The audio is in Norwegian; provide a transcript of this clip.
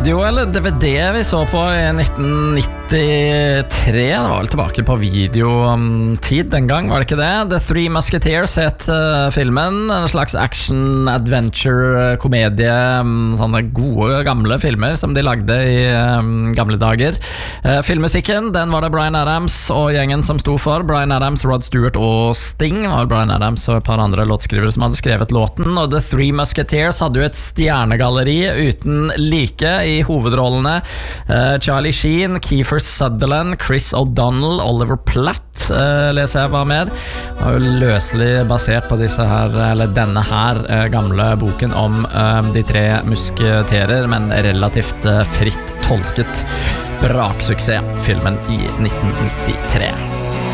video eller DVD vi så på i 1993. Det var vel tilbake på videotid den gang, var det ikke det? The Three Musketeers het filmen. En slags action-adventure-komedie. Sånne gode, gamle filmer som de lagde i gamle dager. Filmmusikken, den var det Bryan Adams og gjengen som sto for. Bryan Adams, Rod Stewart og Sting. Det var Bryan Adams og et par andre låtskrivere som hadde skrevet låten. Og The Three Musketeers hadde jo et stjernegalleri uten like i hovedrollene. Charlie Sheen, Kiefer Sutherland, Chris O'Donnell, Oliver Platt leser jeg hva mer. Det var jo løselig basert på denne her gamle boken om de tre musketerer, men relativt fritt tolket. Braksuksess, filmen i 1993.